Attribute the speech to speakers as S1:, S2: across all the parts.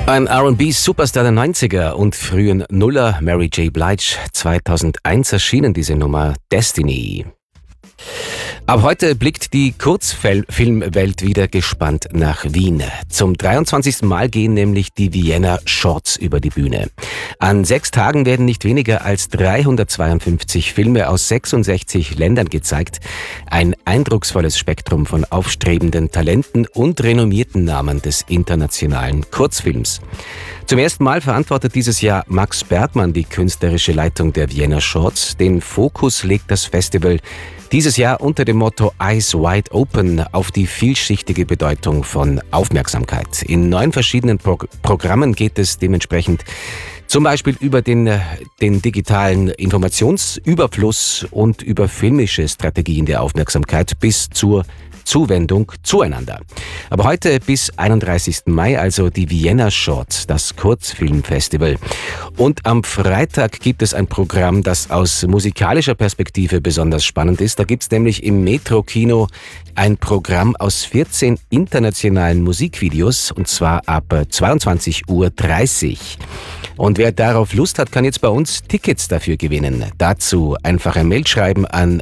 S1: Ein R&B-Superstar der 90er und frühen Nuller, Mary J. Blige. 2001 erschienen diese Nummer Destiny. Ab heute blickt die Kurzfilmwelt wieder gespannt nach Wien. Zum 23. Mal gehen nämlich die Vienna Shorts über die Bühne. An 6 Tagen werden nicht weniger als 352 Filme aus 66 Ländern gezeigt. Ein eindrucksvolles Spektrum von aufstrebenden Talenten und renommierten Namen des internationalen Kurzfilms. Zum ersten Mal verantwortet dieses Jahr Max Bergmann die künstlerische Leitung der Vienna Shorts. Den Fokus legt das Festival dieses Jahr unter dem Motto Eyes Wide Open auf die vielschichtige Bedeutung von Aufmerksamkeit. In 9 verschiedenen Programmen geht es dementsprechend zum Beispiel über den digitalen Informationsüberfluss und über filmische Strategien der Aufmerksamkeit bis zur Zuwendung zueinander. Aber heute bis 31. Mai also die Vienna Shorts, das Kurzfilmfestival. Und am Freitag gibt es ein Programm, das aus musikalischer Perspektive besonders spannend ist. Da gibt es nämlich im Metro-Kino ein Programm aus 14 internationalen Musikvideos, und zwar ab 22:30 Uhr. Und wer darauf Lust hat, kann jetzt bei uns Tickets dafür gewinnen. Dazu einfach ein Mail schreiben an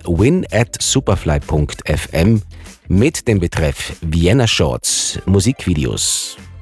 S1: win@superfly.fm mit dem Betreff Vienna Shorts Musikvideos.